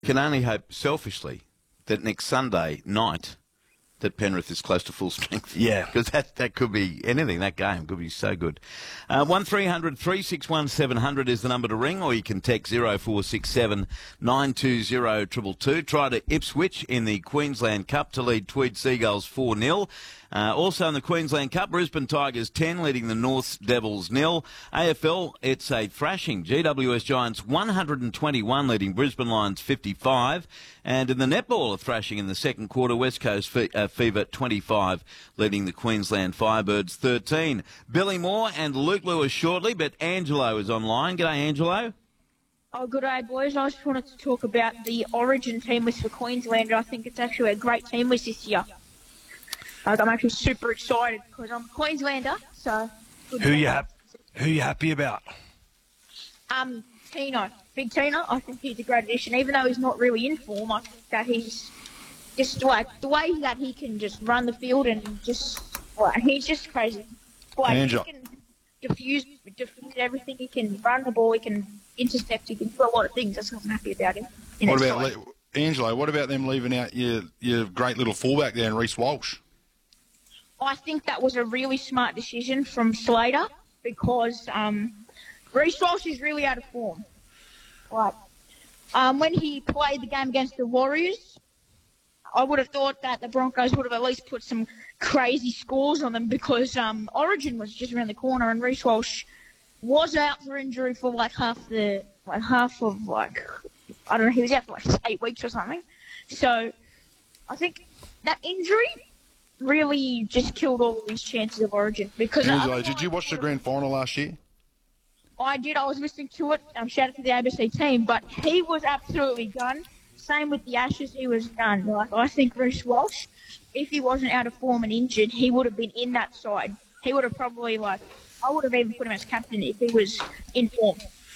Can only hope selfishly that next Sunday night that Penrith is close to full strength. Yeah. Because that could be anything. That game could be so good. 1300 361 700 is the number to ring, or you can text 0467 920 222. Try to Ipswich in the Queensland Cup to lead Tweed Seagulls 4-0. Also in the Queensland Cup, Brisbane Tigers 10, leading the North Devils 0. AFL, it's a thrashing. GWS Giants 121, leading Brisbane Lions 55. And in the netball, a thrashing in the second quarter, West Coast Fever 25, leading the Queensland Firebirds 13. Billy Moore and Luke Lewis shortly, but Angelo is online. G'day, Angelo. Oh, good day, boys. I just wanted to talk about the Origin team list for Queensland. I think it's actually a great team list this year. I'm actually super excited because I'm a Queenslander. So Who you happy about? Tino. Big Tino. I think he's a great addition. Even though he's not really in form, I think that he's just like the way that he can just run the field and he's just crazy. He can diffuse everything. He can run the ball. He can intercept. He can do a lot of things. That's what I'm happy about him. What about Angelo? What about them leaving out your great little fullback there, Reece Walsh? I think that was a really smart decision from Slater because Reece Walsh is really out of form. When he played the game against the Warriors, I would have thought that the Broncos would have at least put some crazy scores on them because Origin was just around the corner and Reece Walsh was out for injury for half of I don't know, he was out for 8 weeks or something. So I think that injury really just killed all of his chances of Origin. Because Angelo, did you watch the grand final last year? I did. I was listening to it. Shout out to the ABC team. But he was absolutely done. Same with the Ashes. He was done. I think Reece Walsh, if he wasn't out of form and injured, he would have been in that side. He would have probably, I would have even put him as captain if he was in form.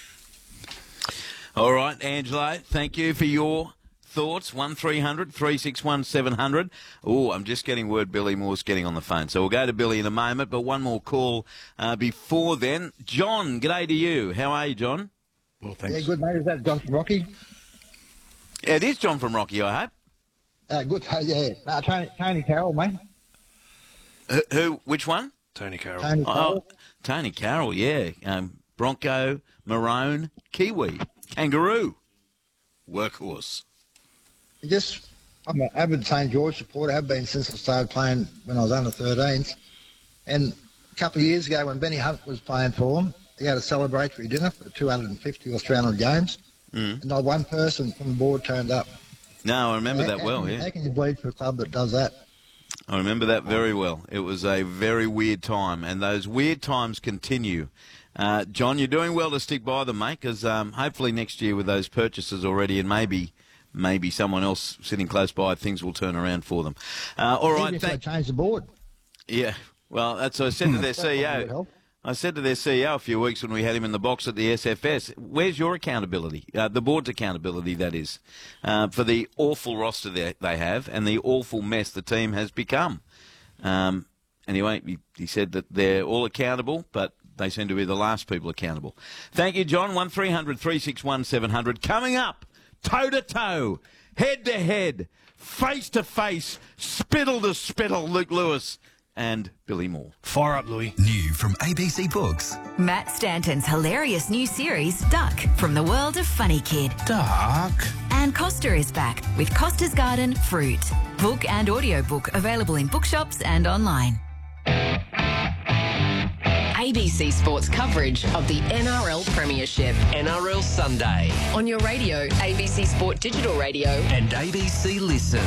All right, Angelo, thank you for your thoughts. 1300 361 700. Oh, I'm just getting word Billy Moore's getting on the phone. So we'll go to Billy in a moment, but one more call before then. John, g'day to you. How are you, John? Well, thanks. Yeah, good, mate. Is that John from Rocky? It is John from Rocky, I hope. Good. Yeah. Tony Carroll, mate. Who? Which one? Tony Carroll. Tony Carroll, yeah. Bronco, Maroon, Kiwi, Kangaroo, Workhorse. I'm an avid St George supporter. Have been since I started playing when I was under 13s. And a couple of years ago when Benny Hunt was playing for them, he had a celebratory dinner for 250 or 300 games. And not one person from the board turned up. No, I remember that well, yeah. How can you bleed for a club that does that? I remember that very well. It was a very weird time, and those weird times continue. John, you're doing well to stick by them, mate, because hopefully next year with those purchases already and maybe someone else sitting close by, things will turn around for them. All right. Even if they change the board. Yeah. Well, that's what I said to their CEO. I said to their CEO a few weeks when we had him in the box at the SFS, where's your accountability, the board's accountability, that is, for the awful roster they have and the awful mess the team has become. Anyway, he said that they're all accountable, but they seem to be the last people accountable. Thank you, John. 1300 361 700. Coming up, toe-to-toe, head-to-head, face-to-face, spittle-to-spittle, Luke Lewis and Billy Moore. Fire up, Louis. New from ABC Books. Matt Stanton's hilarious new series, Duck, from the world of Funny Kid. Duck. And Costa is back with Costa's Garden Fruit. Book and audiobook available in bookshops and online. ABC Sports coverage of the NRL Premiership. NRL Sunday. On your radio, ABC Sport Digital Radio. And ABC Listen.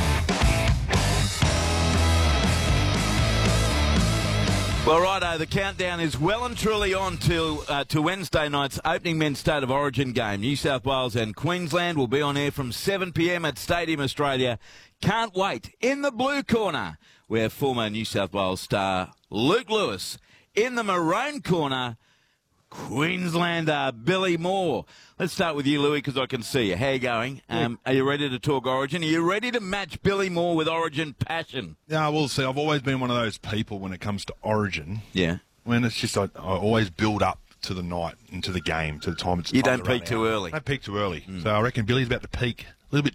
Well, righto, the countdown is well and truly on to Wednesday night's opening men's State of Origin game. New South Wales and Queensland will be on air from 7 p.m. at Stadium Australia. Can't wait. In the blue corner, we have former New South Wales star Luke Lewis. In the maroon corner, Queenslander Billy Moore. Let's start with you, Louis, because I can see you. How are you going? Are you ready to talk Origin? Are you ready to match Billy Moore with Origin passion? Yeah, we'll see. I've always been one of those people when it comes to Origin. Yeah. When it's just, I always build up to the night and to the game, to the time it's You time don't to peak run too out. early. I don't peak too early. So I reckon Billy's about to peak